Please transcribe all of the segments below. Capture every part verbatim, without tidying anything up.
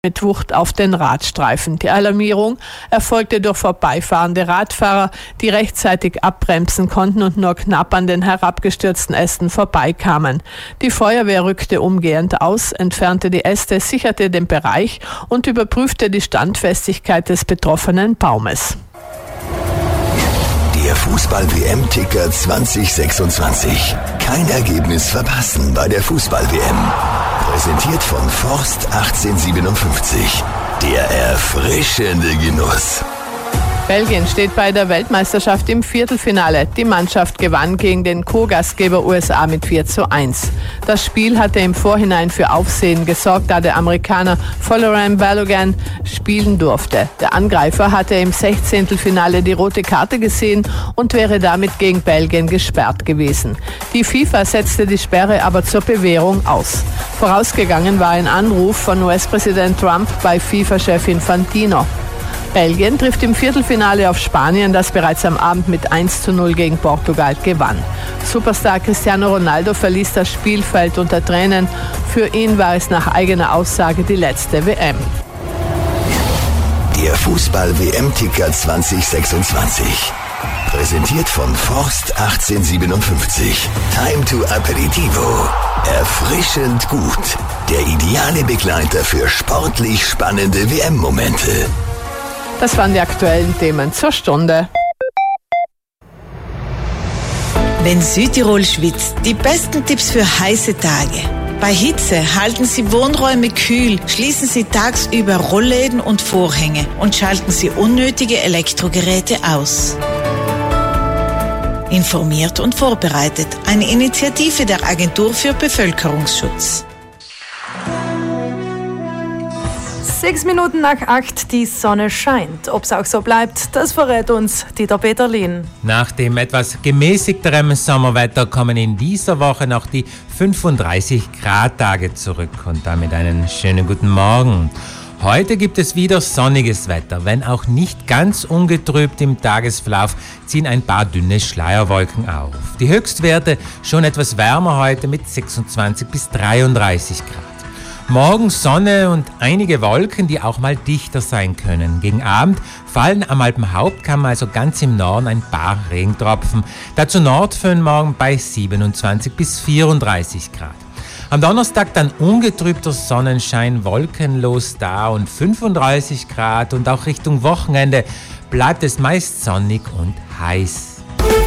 mit Wucht auf den Radstreifen. Die Alarmierung erfolgte durch vorbeifahrende Radfahrer, die rechtzeitig abbremsen konnten und nur knapp an den herabgestürzten Ästen vorbeikamen. Die Feuerwehr rückte umgehend aus, entfernte die Äste, sicherte den Bereich und überprüfte die Standfestigkeit des betroffenen Baumes. Der Fußball-W M-Ticker zwanzig sechsundzwanzig. Kein Ergebnis verpassen bei der Fußball-W M. Präsentiert von Forst achtzehnhundertsiebenundfünfzig. Der erfrischende Genuss. Belgien steht bei der Weltmeisterschaft im Viertelfinale. Die Mannschaft gewann gegen den Co-Gastgeber U S A mit vier zu eins. Das Spiel hatte im Vorhinein für Aufsehen gesorgt, da der Amerikaner Folarin Balogun spielen durfte. Der Angreifer hatte im Sechzehntelfinale die rote Karte gesehen und wäre damit gegen Belgien gesperrt gewesen. Die FIFA setzte die Sperre aber zur Bewährung aus. Vorausgegangen war ein Anruf von U S-Präsident Trump bei FIFA-Chef Infantino. Belgien trifft im Viertelfinale auf Spanien, das bereits am Abend mit eins zu null gegen Portugal gewann. Superstar Cristiano Ronaldo verließ das Spielfeld unter Tränen. Für ihn war es nach eigener Aussage die letzte W M. Der Fußball-W M-Ticker zwanzig sechsundzwanzig. Präsentiert von Forst achtzehnhundertsiebenundfünfzig. Time to Aperitivo. Erfrischend gut. Der ideale Begleiter für sportlich spannende W M-Momente. Das waren die aktuellen Themen zur Stunde. Wenn Südtirol schwitzt, die besten Tipps für heiße Tage. Bei Hitze halten Sie Wohnräume kühl, schließen Sie tagsüber Rollläden und Vorhänge und schalten Sie unnötige Elektrogeräte aus. Informiert und vorbereitet. Eine Initiative der Agentur für Bevölkerungsschutz. Sechs Minuten nach acht, die Sonne scheint. Ob es auch so bleibt, das verrät uns Dieter Peterlin. Nach dem etwas gemäßigterem Sommerwetter kommen in dieser Woche noch die fünfunddreißig Grad Tage zurück und damit einen schönen guten Morgen. Heute gibt es wieder sonniges Wetter, wenn auch nicht ganz ungetrübt im Tagesverlauf, ziehen ein paar dünne Schleierwolken auf. Die Höchstwerte schon etwas wärmer heute mit sechsundzwanzig bis dreiunddreißig Grad. Morgen Sonne und einige Wolken, die auch mal dichter sein können. Gegen Abend fallen am Alpenhauptkamm, also ganz im Norden, ein paar Regentropfen. Dazu Nordföhn morgen bei siebenundzwanzig bis vierunddreißig Grad. Am Donnerstag dann ungetrübter Sonnenschein, wolkenlos da und fünfunddreißig Grad. Und auch Richtung Wochenende bleibt es meist sonnig und heiß.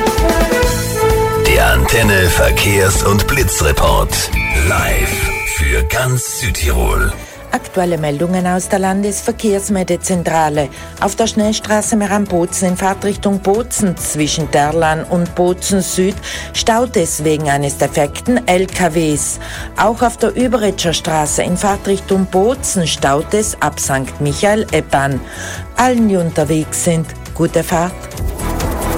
Der Antenne Verkehrs- und Blitzreport. Live für ganz Südtirol. Aktuelle Meldungen aus der Landesverkehrsmeldezentrale. Auf der Schnellstraße Meran-Bozen in Fahrtrichtung Bozen zwischen Derlan und Bozen Süd staut es wegen eines defekten L K Ws. Auch auf der Überetscher Straße in Fahrtrichtung Bozen staut es ab Sankt Michael-Eppan. Allen, die unterwegs sind, gute Fahrt.